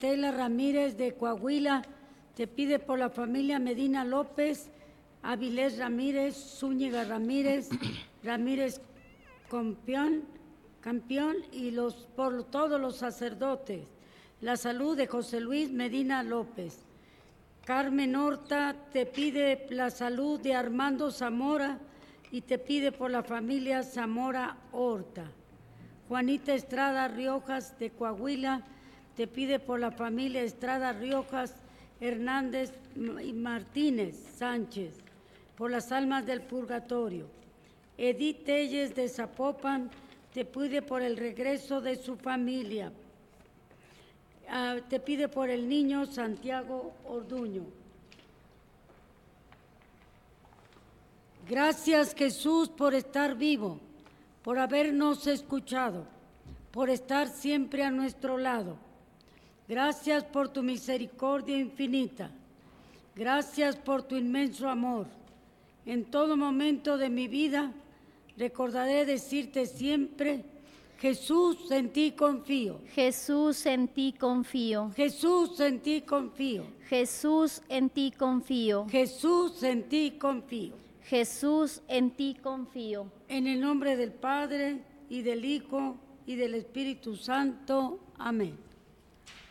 Estela Ramírez de Coahuila te pide por la familia Medina López, Avilés Ramírez, Zúñiga Ramírez, Ramírez Campeón y por todos los sacerdotes. La salud de José Luis Medina López. Carmen Horta te pide la salud de Armando Zamora y te pide por la familia Zamora Horta. Juanita Estrada Riojas de Coahuila te pide por la familia Estrada Riojas, Hernández y Martínez Sánchez, por las almas del purgatorio. Edith Telles de Zapopan te pide por el regreso de su familia. Te pide por el niño Santiago Orduño. Gracias, Jesús, por estar vivo, por habernos escuchado, por estar siempre a nuestro lado. Gracias por tu misericordia infinita. Gracias por tu inmenso amor. En todo momento de mi vida recordaré decirte siempre: Jesús, en ti confío. Jesús, en ti confío. Jesús, en ti confío. Jesús, en ti confío. Jesús, en ti confío. Jesús, en ti confío. En el nombre del Padre, y del Hijo, y del Espíritu Santo. Amén.